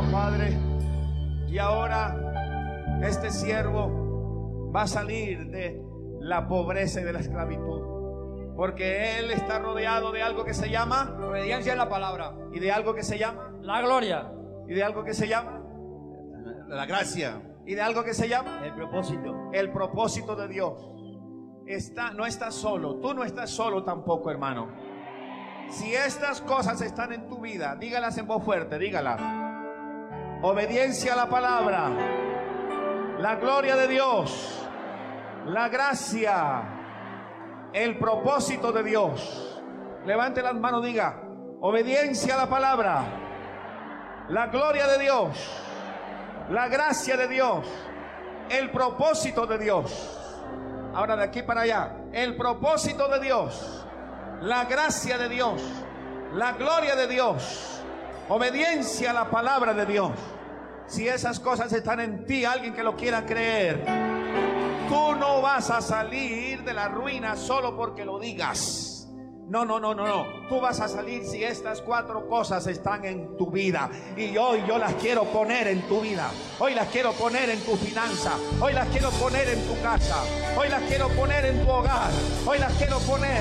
Padre. Y ahora este siervo va a salir de la pobreza y de la esclavitud, porque él está rodeado de algo que se llama obediencia en la palabra, y de algo que se llama la gloria y de algo que se llama la gracia y de algo que se llama el propósito. el propósito de Dios. No estás solo, tú no estás solo tampoco, hermano. Si estas cosas están en tu vida, dígalas en voz fuerte, dígalas. Obediencia a la palabra, la gloria de Dios, la gracia, el propósito de Dios. Levante las manos, diga: obediencia a la palabra, la gloria de Dios, la gracia de Dios, el propósito de Dios. Ahora de aquí para allá, el propósito de Dios, la gracia de Dios, la gloria de Dios, obediencia a la palabra de Dios. Si esas cosas están en ti, alguien que lo quiera creer, tú no vas a salir de la ruina solo porque lo digas. No. Tú vas a salir si estas 4 cosas están en tu vida. Y hoy yo las quiero poner en tu vida. Hoy las quiero poner en tu finanza. Hoy las quiero poner en tu casa. Hoy las quiero poner en tu hogar. Hoy las quiero poner